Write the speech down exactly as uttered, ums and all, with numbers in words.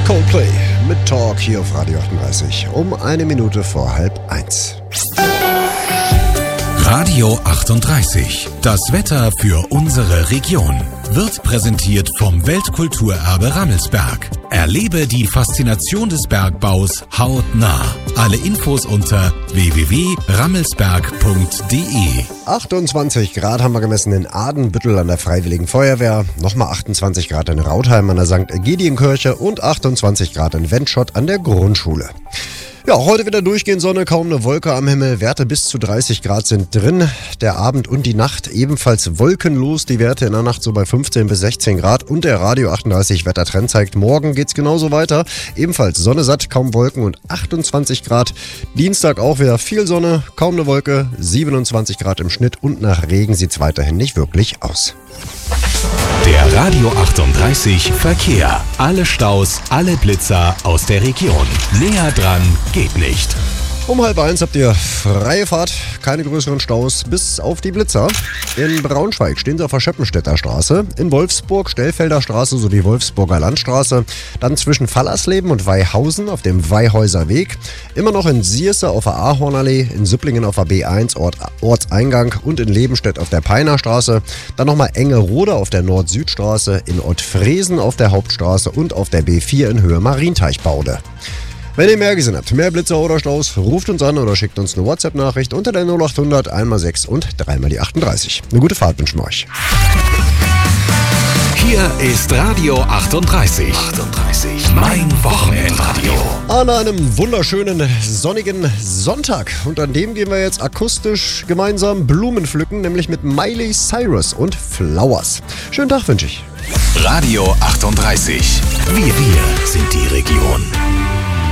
Coldplay mit Talk hier auf Radio achtunddreißig um eine Minute vor halb eins. Radio achtunddreißig. Das Wetter für unsere Region wird präsentiert vom Weltkulturerbe Rammelsberg. Erlebe die Faszination des Bergbaus hautnah. Alle Infos unter w w w punkt rammelsberg punkt d e. achtundzwanzig Grad haben wir gemessen in Adenbüttel an der Freiwilligen Feuerwehr, nochmal achtundzwanzig Grad in Rautheim an der Sankt Ägidienkirche und achtundzwanzig Grad in Wendschott an der Grundschule. Ja, heute wieder durchgehend Sonne, kaum eine Wolke am Himmel. Werte bis zu dreißig Grad sind drin. Der Abend und die Nacht ebenfalls wolkenlos. Die Werte in der Nacht so bei fünfzehn bis sechzehn Grad. Und der Radio achtunddreißig Wettertrend zeigt, morgen geht's genauso weiter. Ebenfalls Sonne satt, kaum Wolken und achtundzwanzig Grad. Dienstag auch wieder viel Sonne, kaum eine Wolke, siebenundzwanzig Grad im Schnitt. Und nach Regen sieht's weiterhin nicht wirklich aus. Der Radio achtunddreißig Verkehr. Alle Staus, alle Blitzer aus der Region. Näher dran geht nicht. Um halb eins habt ihr freie Fahrt, keine größeren Staus, bis auf die Blitzer. In Braunschweig stehen sie auf der Schöppenstädter Straße, in Wolfsburg Stellfelder Straße sowie Wolfsburger Landstraße, dann zwischen Fallersleben und Weihausen auf dem Weihäuser Weg, immer noch in Sierse auf der Ahornallee, in Süpplingen auf der B eins Ort, Ortseingang und in Lebenstedt auf der Peiner Straße, dann nochmal Engerode auf der Nord-Süd-Straße, in Ottfriesen auf der Hauptstraße und auf der B vier in Höhe Marienteichbaude. Wenn ihr mehr gesehen habt, mehr Blitzer oder Staus, ruft uns an oder schickt uns eine WhatsApp-Nachricht unter der null achthundert eins mal sechs und drei mal die achtunddreißig. Eine gute Fahrt wünschen wir euch. Hier ist Radio achtunddreißig. achtunddreißig. Mein Wochenendradio. An einem wunderschönen sonnigen Sonntag. Und an dem gehen wir jetzt akustisch gemeinsam Blumen pflücken, nämlich mit Miley Cyrus und Flowers. Schönen Tag wünsche ich. Radio achtunddreißig. Wir, wir.